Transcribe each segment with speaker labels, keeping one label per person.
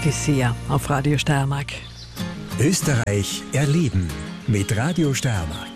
Speaker 1: Gesäß auf Radio Steiermark.
Speaker 2: Österreich erleben mit Radio Steiermark.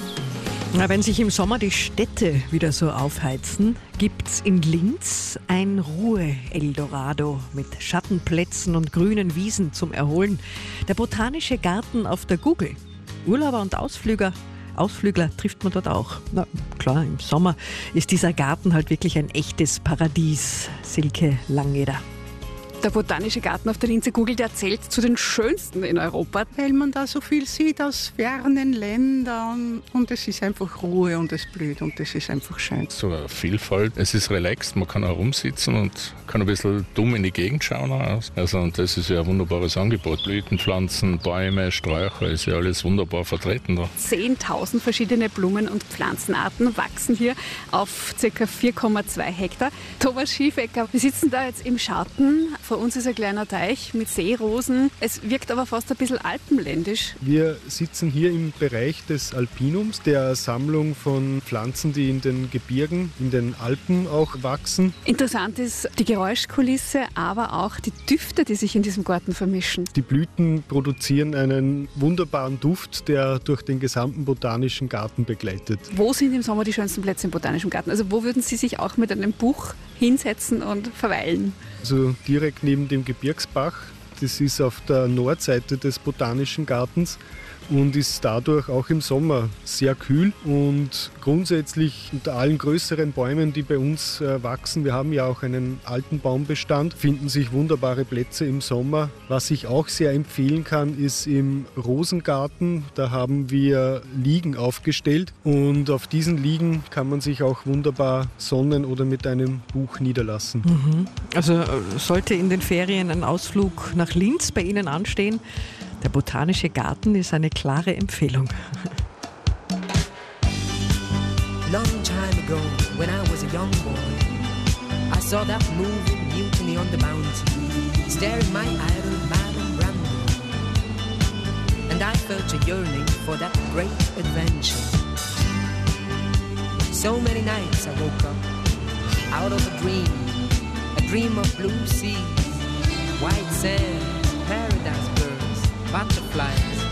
Speaker 1: Wenn sich im Sommer die Städte wieder so aufheizen, gibt's in Linz ein Ruhe-Eldorado mit Schattenplätzen und grünen Wiesen zum Erholen. Der Botanische Garten auf der Gugel. Urlauber und Ausflügler trifft man dort auch. Na klar, im Sommer ist dieser Garten halt wirklich ein echtes Paradies. Silke Langeder.
Speaker 3: Der Botanische Garten auf der Linzer Gugel, der zählt zu den schönsten in Europa.
Speaker 4: Weil man da so viel sieht aus fernen Ländern und es ist einfach Ruhe und es blüht und es ist einfach schön.
Speaker 5: So eine Vielfalt, es ist relaxed, man kann auch rumsitzen und kann ein bisschen dumm in die Gegend schauen. Und das ist ja ein wunderbares Angebot. Blütenpflanzen, Bäume, Sträucher, ist ja alles wunderbar vertreten da.
Speaker 3: 10.000 verschiedene Blumen- und Pflanzenarten wachsen hier auf ca. 4,2 Hektar. Thomas Schiefecker, wir sitzen da jetzt im Schatten. Vor uns ist ein kleiner Teich mit Seerosen. Es wirkt aber fast ein bisschen alpenländisch.
Speaker 6: Wir sitzen hier im Bereich des Alpinums, der Sammlung von Pflanzen, die in den Gebirgen, in den Alpen auch wachsen.
Speaker 3: Interessant ist die Geräuschkulisse, aber auch die Düfte, die sich in diesem Garten vermischen.
Speaker 6: Die Blüten produzieren einen wunderbaren Duft, der durch den gesamten Botanischen Garten begleitet.
Speaker 3: Wo sind im Sommer die schönsten Plätze im Botanischen Garten? Also wo würden Sie sich auch mit einem Buch hinsetzen und verweilen?
Speaker 6: Also direkt neben dem Gebirgsbach. Das ist auf der Nordseite des Botanischen Gartens und ist dadurch auch im Sommer sehr kühl. Und grundsätzlich unter allen größeren Bäumen, die bei uns wachsen, wir haben ja auch einen alten Baumbestand, finden sich wunderbare Plätze im Sommer. Was ich auch sehr empfehlen kann, ist im Rosengarten. Da haben wir Liegen aufgestellt und auf diesen Liegen kann man sich auch wunderbar sonnen oder mit einem Buch niederlassen.
Speaker 1: Also sollte in den Ferien ein Ausflug nach Linz bei Ihnen anstehen, der Botanische Garten ist eine klare Empfehlung.
Speaker 7: Long time ago, when I was a young boy, I saw that moving mutiny on the mountain, staring my idol Marlon Brando, and I felt a yearning for that great adventure. So many nights I woke up out of a dream of blue seas, white sand, paradise birds, butterflies.